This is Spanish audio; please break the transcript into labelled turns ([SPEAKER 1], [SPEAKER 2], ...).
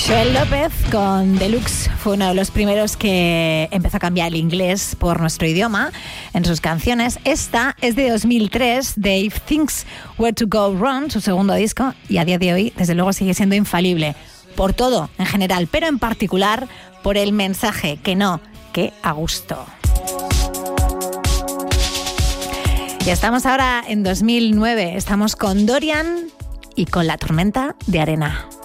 [SPEAKER 1] Joel López con Deluxe fue uno de los primeros que empezó a cambiar el inglés por nuestro idioma en sus canciones. Esta es de 2003, de If Things Were to Go Wrong, su segundo disco, y a día de hoy, desde luego, sigue siendo infalible por todo en general, pero en particular por el mensaje, que a gusto. Y estamos ahora en 2009, estamos con Dorian y con La tormenta de arena.